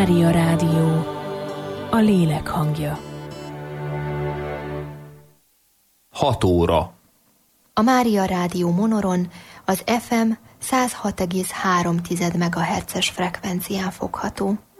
Mária Rádió, a lélek hangja. 6 óra. A Mária Rádió Monoron az FM 106,3 MHz-es frekvencián fogható.